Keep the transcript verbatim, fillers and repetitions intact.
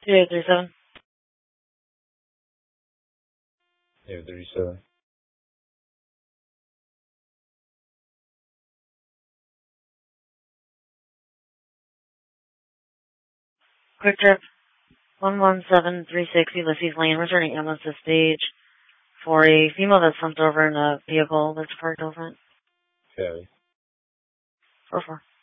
two eight three seven. eight three seven. Quick Trip one one seven three six Ulysses Lane, returning ambulance to stage for a female that's slumped over in a vehicle that's parked over it. Okay. four four.